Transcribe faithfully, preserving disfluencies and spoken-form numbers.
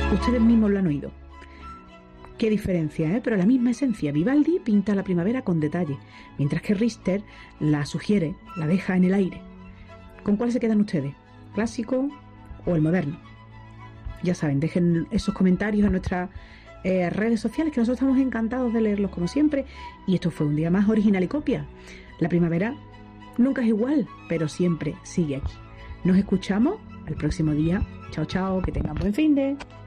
Ustedes mismos lo han oído. Qué diferencia, ¿eh? Pero la misma esencia. Vivaldi pinta la primavera con detalle, mientras que Richter la sugiere, la deja en el aire. ¿Con cuál se quedan ustedes? ¿Clásico o el moderno? Ya saben, dejen esos comentarios en nuestras eh, redes sociales, que nosotros estamos encantados de leerlos como siempre. Y esto fue un día más Original y Copia. La primavera nunca es igual, pero siempre sigue aquí. Nos escuchamos al próximo día. Chao, chao, que tengan buen fin de...